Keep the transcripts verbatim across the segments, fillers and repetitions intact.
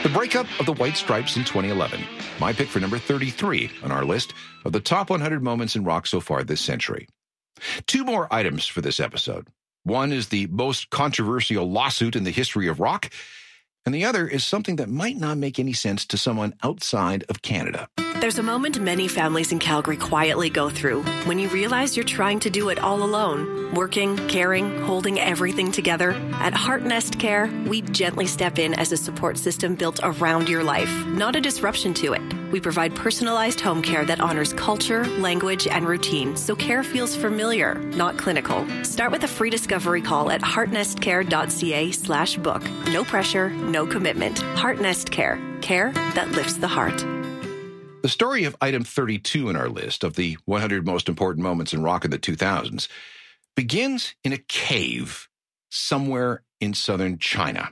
breakup of the White Stripes in twenty eleven. My pick for number thirty-three on our list of the top one hundred moments in rock so far this century. Two more items for this episode. One is the most controversial lawsuit in the history of rock, and the other is something that might not make any sense to someone outside of Canada. There's a moment many families in Calgary quietly go through when you realize you're trying to do it all alone. Working, caring, holding everything together. At Heart Nest Care, we gently step in as a support system built around your life, not a disruption to it. We provide personalized home care that honors culture, language, and routine, so care feels familiar, not clinical. Start with a free discovery call at heartnestcare.ca slash book. No pressure, no commitment. Heart Nest Care. Care that lifts the heart. The story of item thirty-two in our list of the one hundred most important moments in rock in the two thousands begins in a cave somewhere in southern China.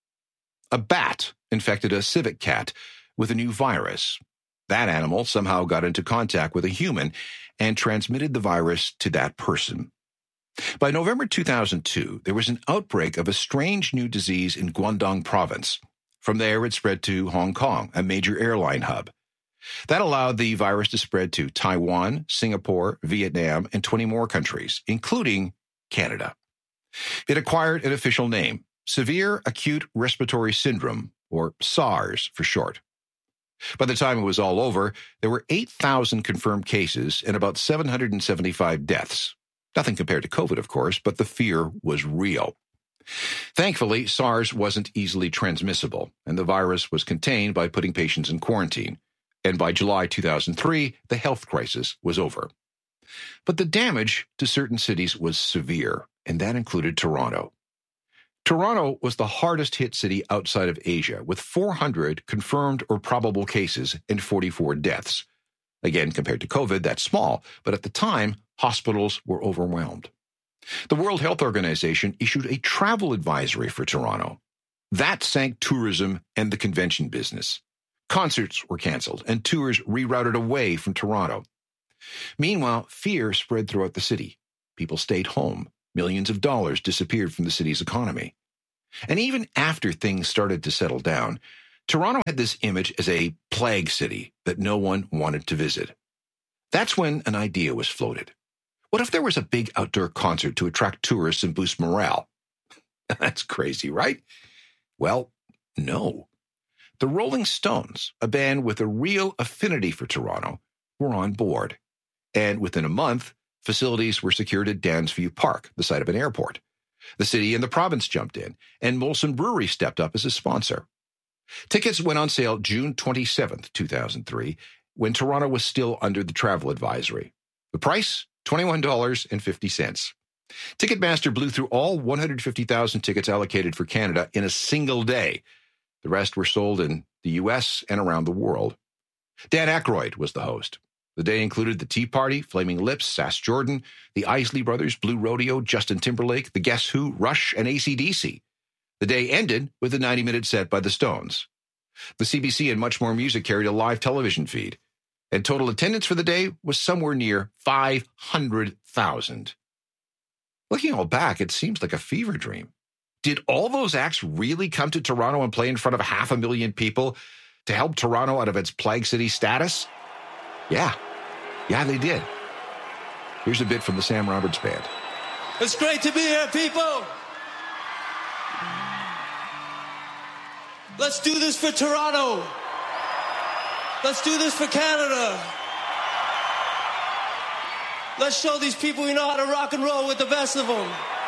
A bat infected a civet cat with a new virus. That animal somehow got into contact with a human and transmitted the virus to that person. By November two thousand two, there was an outbreak of a strange new disease in Guangdong province. From there, it spread to Hong Kong, a major airline hub. That allowed the virus to spread to Taiwan, Singapore, Vietnam, and twenty more countries, including Canada. It acquired an official name, Severe Acute Respiratory Syndrome, or SARS for short. By the time it was all over, there were eight thousand confirmed cases and about seven hundred seventy-five deaths. Nothing compared to COVID, of course, but the fear was real. Thankfully, SARS wasn't easily transmissible, and the virus was contained by putting patients in quarantine. And by July two thousand three, the health crisis was over. But the damage to certain cities was severe, and that included Toronto. Toronto was the hardest hit city outside of Asia, with four hundred confirmed or probable cases and forty-four deaths. Again, compared to COVID, that's small, but at the time, hospitals were overwhelmed. The World Health Organization issued a travel advisory for Toronto. That sank tourism and the convention business. Concerts were canceled and tours rerouted away from Toronto. Meanwhile, fear spread throughout the city. People stayed home. Millions of dollars disappeared from the city's economy. And even after things started to settle down, Toronto had this image as a plague city that no one wanted to visit. That's when an idea was floated. What if there was a big outdoor concert to attract tourists and boost morale? That's crazy, right? Well, no. The Rolling Stones, a band with a real affinity for Toronto, were on board. And within a month, facilities were secured at Dansview Park, the site of an airport. The city and the province jumped in, and Molson Brewery stepped up as a sponsor. Tickets went on sale June twenty-seventh, two thousand three, when Toronto was still under the travel advisory. The price? twenty-one dollars and fifty cents. Ticketmaster blew through all one hundred fifty thousand tickets allocated for Canada in a single day. The rest were sold in the U S and around the world. Dan Aykroyd was the host. The day included the Tea Party, Flaming Lips, Sass Jordan, the Isley Brothers, Blue Rodeo, Justin Timberlake, the Guess Who, Rush, and A C D C. The day ended with a ninety-minute set by the Stones. The C B C and Much More Music carried a live television feed, and total attendance for the day was somewhere near five hundred thousand. Looking all back, it seems like a fever dream. Did all those acts really come to Toronto and play in front of half a million people to help Toronto out of its plague city status? Yeah. Yeah, they did. Here's a bit from the Sam Roberts Band. It's great to be here, people. Let's do this for Toronto. Let's do this for Canada. Let's show these people we know how to rock and roll with the best of them.